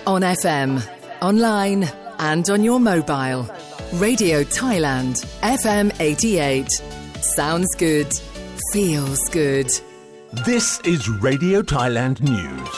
On FM, online and on your mobile. Radio Thailand, FM 88. Sounds good. Feels good. This is Radio Thailand News.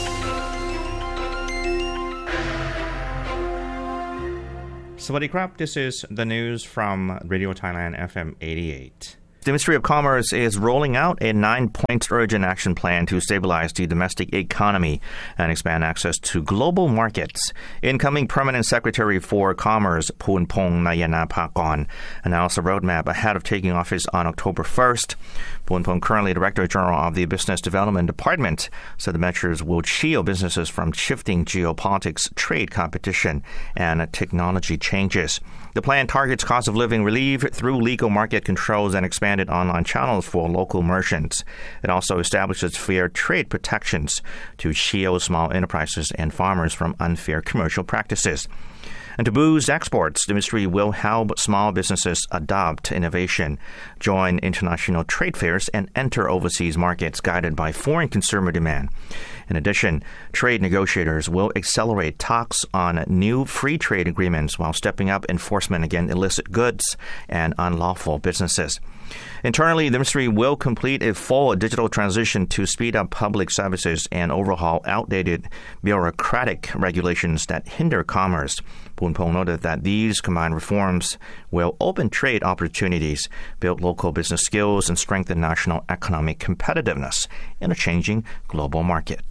Sawadee krap, this is the news from Radio Thailand FM 88. The Ministry of Commerce is rolling out a 9-point urgent action plan to stabilize the domestic economy and expand access to global markets. Incoming Permanent Secretary for Commerce, Poonpong Nayanapakorn, announced a roadmap ahead of taking office on October 1st. Poonpong, currently Director General of the Business Development Department, said the measures will shield businesses from shifting geopolitics, trade competition, and technology changes. The plan targets cost of living relief through legal market controls and expanded online channels for local merchants. It also establishes fair trade protections to shield small enterprises and farmers from unfair commercial practices. And to boost exports, the ministry will help small businesses adopt innovation, join international trade fairs, and enter overseas markets guided by foreign consumer demand. In addition, trade negotiators will accelerate talks on new free trade agreements while stepping up enforcement against illicit goods and unlawful businesses. Internally, the ministry will complete a full digital transition to speed up public services and overhaul outdated bureaucratic regulations that hinder commerce. Poonpong noted that these combined reforms will open trade opportunities, build local business skills, and strengthen national economic competitiveness in a changing global market.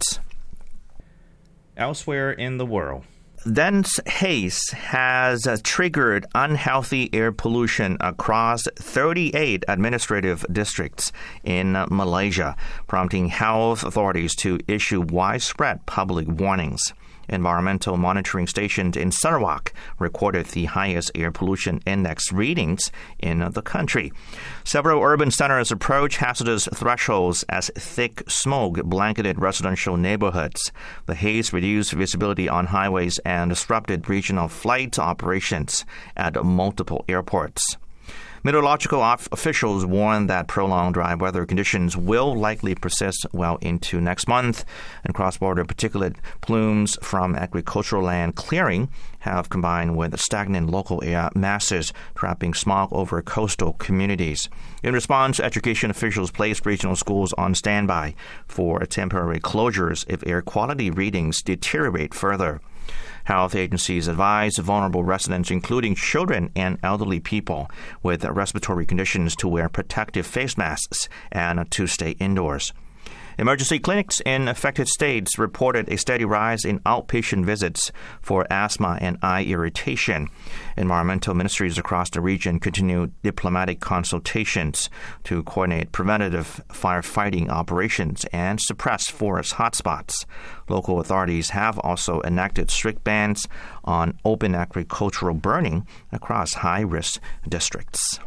Elsewhere in the world, dense haze has triggered unhealthy air pollution across 38 administrative districts in Malaysia, prompting health authorities to issue widespread public warnings. Environmental monitoring stations in Sarawak recorded the highest air pollution index readings in the country. Several urban centers approach hazardous thresholds as thick smoke blanketed residential neighborhoods. The haze reduced visibility on highways and disrupted regional flight operations at multiple airports. Meteorological officials warn that prolonged dry weather conditions will likely persist well into next month, and cross-border particulate plumes from agricultural land clearing have combined with stagnant local air masses, trapping smog over coastal communities. In response, education officials placed regional schools on standby for temporary closures if air quality readings deteriorate further. Health agencies advise vulnerable residents, including children and elderly people with respiratory conditions, to wear protective face masks and to stay indoors. Emergency clinics in affected states reported a steady rise in outpatient visits for asthma and eye irritation. Environmental ministries across the region continue diplomatic consultations to coordinate preventative firefighting operations and suppress forest hotspots. Local authorities have also enacted strict bans on open agricultural burning across high-risk districts.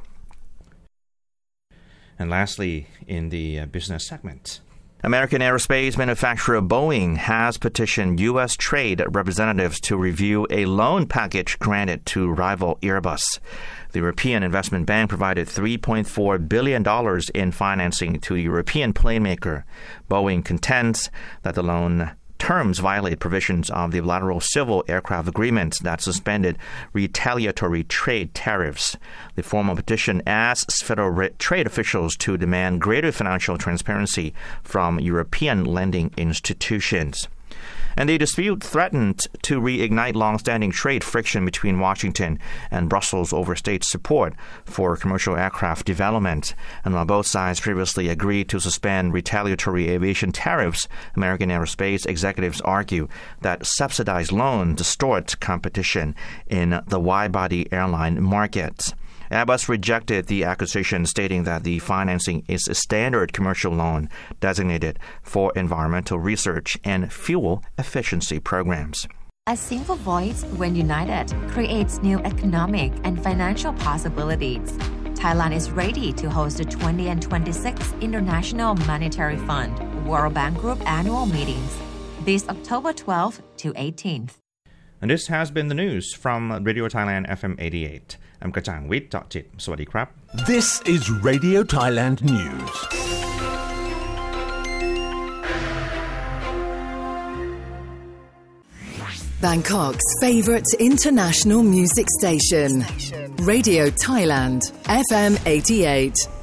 And lastly, in the business segment, American aerospace manufacturer Boeing has petitioned U.S. trade representatives to review a loan package granted to rival Airbus. The European Investment Bank provided $3.4 billion in financing to the European plane maker. Boeing contends that the loan terms violate provisions of the bilateral civil aircraft agreements that suspended retaliatory trade tariffs. The formal petition asks federal trade officials to demand greater financial transparency from European lending institutions. And the dispute threatened to reignite long-standing trade friction between Washington and Brussels over state support for commercial aircraft development. And while both sides previously agreed to suspend retaliatory aviation tariffs, American aerospace executives argue that subsidized loans distort competition in the wide-body airline market. Airbus rejected the accusation, stating that the financing is a standard commercial loan designated for environmental research and fuel efficiency programs. A single voice, when united, creates new economic and financial possibilities. Thailand is ready to host the 2026 International Monetary Fund World Bank Group annual meetings this October 12th to 18th. And this has been the news from Radio Thailand FM 88. I'm Kachang Wit Chit. Sawadee krap. This is Radio Thailand News. Bangkok's favourite international music station. Radio Thailand, FM 88.